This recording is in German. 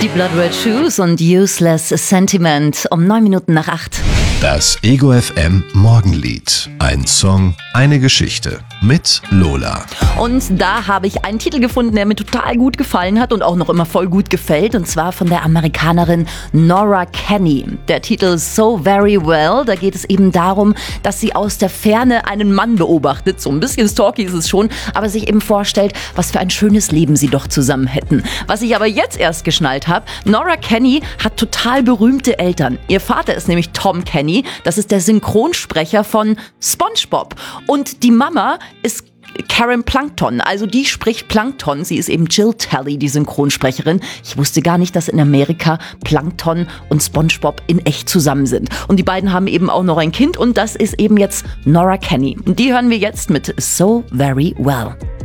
Die Blood Red Shoes und Useless Sentiment um 8:09. Das Ego FM Morgenlied. Ein Song, eine Geschichte mit Lola. Und da habe ich einen Titel gefunden, der mir total gut gefallen hat und auch noch immer voll gut gefällt. Und zwar von der Amerikanerin Nora Kenny. Der Titel So Very Well. Da geht es eben darum, dass sie aus der Ferne einen Mann beobachtet. So ein bisschen stalky ist es schon, aber sich eben vorstellt, was für ein schönes Leben sie doch zusammen hätten. Was ich aber jetzt erst geschnallt habe, Nora Kenny hat total berühmte Eltern. Ihr Vater ist nämlich Tom Kenny. Das ist der Synchronsprecher von SpongeBob. Und die Mama ist Karen Plankton, also die spricht Plankton. Sie ist eben Jill Talley, die Synchronsprecherin. Ich wusste gar nicht, dass in Amerika Plankton und SpongeBob in echt zusammen sind. Und die beiden haben eben auch noch ein Kind und das ist eben jetzt Nora Kenny. Und die hören wir jetzt mit So Very Well.